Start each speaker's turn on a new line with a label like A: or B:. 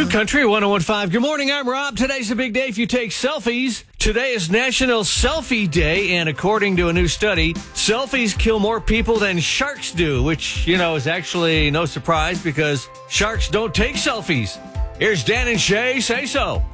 A: New Country 101.5. Good morning, I'm Rob. Today's a big day if you take selfies. Today is National Selfie Day, and according to a new study, selfies kill more people than sharks do, which, is actually no surprise because sharks don't take selfies. Here's Dan and Shay Say So.